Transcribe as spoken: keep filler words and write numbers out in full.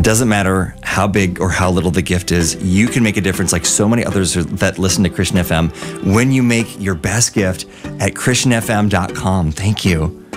doesn't matter how big or how little the gift is, you can make a difference like so many others that listen to Christian F M when you make your best gift at Christian F M dot com. Thank you.